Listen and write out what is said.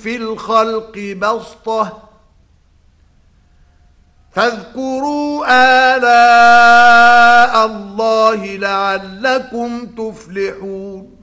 في الخلق بسطة فاذكروا آلاء الله لعلكم تفلحون